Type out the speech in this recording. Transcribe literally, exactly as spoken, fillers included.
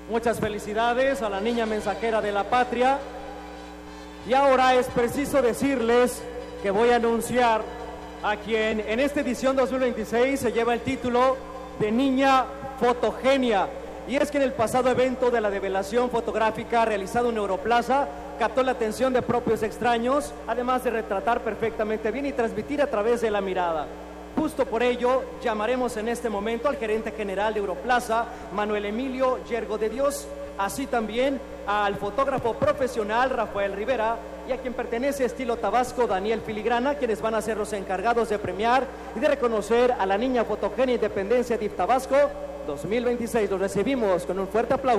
Muchas felicidades a la niña mensajera de la patria. Y ahora es preciso decirles que voy a anunciar a quien en esta edición dos mil veintiséis se lleva el título de Niña Fotogenia. Y es que en el pasado evento de la develación fotográfica realizado en Europlaza captó la atención de propios extraños, además de retratar perfectamente bien y transmitir a través de la mirada. Justo por ello, llamaremos en este momento al gerente general de Europlaza, Manuel Emilio Yergo de Dios, así también al fotógrafo profesional Rafael Rivera y a quien pertenece Estilo Tabasco, Daniel Filigrana, quienes van a ser los encargados de premiar y de reconocer a la niña fotogenia Independencia D I F Tabasco dos mil veintiséis. Los recibimos con un fuerte aplauso.